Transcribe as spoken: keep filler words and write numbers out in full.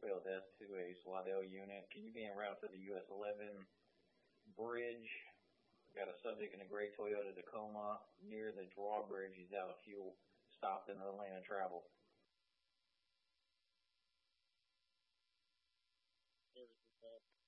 failed S two, a Slidell unit. Can you be en route to the U S eleven bridge? Got a subject in a gray Toyota Tacoma near the drawbridge. He's out of fuel. Stopped in the lane of travel. Service is up.